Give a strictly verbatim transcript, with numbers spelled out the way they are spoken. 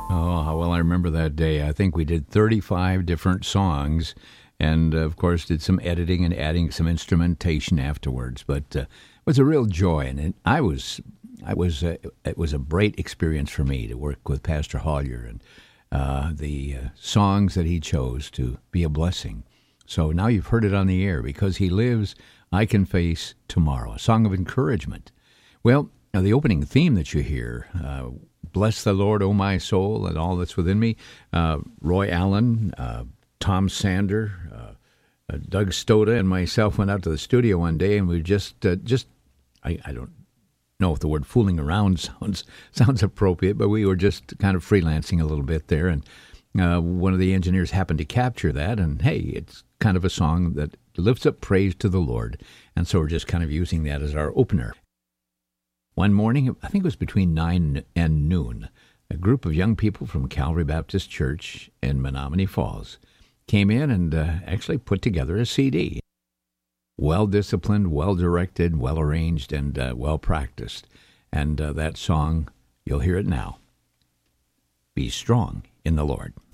Oh, how well I remember that day. I think we did thirty-five different songs and, uh, of course, did some editing and adding some instrumentation afterwards. But uh, it was a real joy, and it, I was, I was, uh, it was a great experience for me to work with Pastor Hollier and uh, the uh, songs that he chose to be a blessing. So now you've heard it on the air. Because he lives, I can face tomorrow, a song of encouragement. Well, now the opening theme that you hear, uh, Bless the Lord, O my soul, and all that's within me. Uh, Roy Allen, uh, Tom Sander, uh, uh, Doug Stoda, and myself went out to the studio one day, and we just, uh, just, I, I don't know if the word fooling around sounds sounds appropriate, but we were just kind of freelancing a little bit there, and uh, one of the engineers happened to capture that, and hey, it's kind of a song that lifts up praise to the Lord, and so we're just kind of using that as our opener. One morning, I think it was between nine and noon, a group of young people from Calvary Baptist Church in Menominee Falls came in and uh, actually put together a C D. Well-disciplined, well-directed, well-arranged, and uh, well-practiced. And uh, that song, you'll hear it now. Be strong in the Lord.